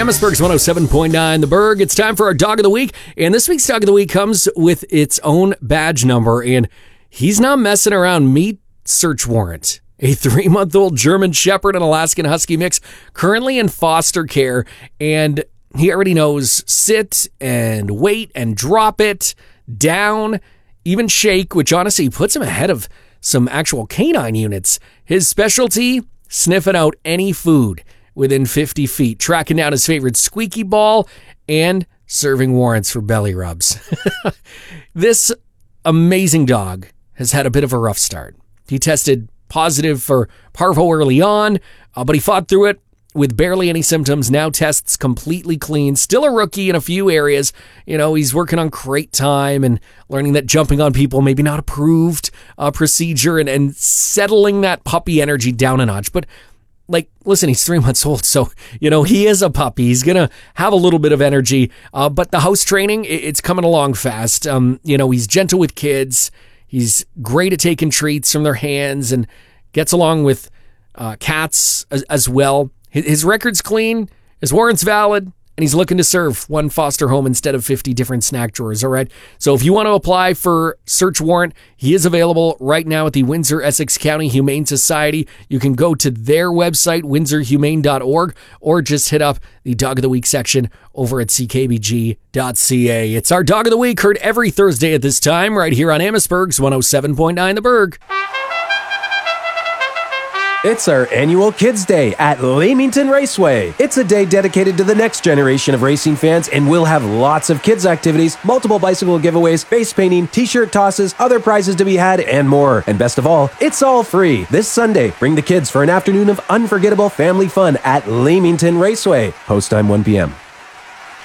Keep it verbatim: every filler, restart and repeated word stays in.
Amherstburg's one oh seven point nine The Berg. It's time for our Dog of the Week. And this week's Dog of the Week comes with its own badge number. And he's not messing around. Meet Search Warrant, a three-month-old German Shepherd and Alaskan Husky mix, currently in foster care. And he already knows sit and wait and drop it, down, even shake, which honestly puts him ahead of some actual canine units. His specialty, sniffing out any food within fifty feet, tracking down his favorite squeaky ball, and serving warrants for belly rubs. This amazing dog has had a bit of a rough start. He tested positive for parvo early on, uh, but he fought through it with barely any symptoms. Now tests completely clean. Still a rookie in a few areas. You know, he's working on crate time and learning that jumping on people maybe not approved uh, procedure and, and settling that puppy energy down a notch. But like, listen, he's three months old, so, you know, he is a puppy. He's going to have a little bit of energy, uh, but the house training, it's coming along fast. Um, you know, he's gentle with kids. He's great at taking treats from their hands and gets along with uh, cats as, as well. His, his record's clean, his warrant's valid, and he's looking to serve one foster home instead of fifty different snack drawers, all right? So if you want to apply for Search Warrant, he is available right now at the Windsor-Essex County Humane Society. You can go to their website, windsor humane dot org, or just hit up the Dog of the Week section over at c k b g dot c a. It's our Dog of the Week, heard every Thursday at this time, right here on Amherstburg's one oh seven point nine The Berg. It's our annual Kids Day at Leamington Raceway. It's a day dedicated to the next generation of racing fans, and we'll have lots of kids activities, multiple bicycle giveaways, face painting, t-shirt tosses, other prizes to be had, and more. And best of all, it's all free. This Sunday, bring the kids for an afternoon of unforgettable family fun at Leamington Raceway. Post time one p.m.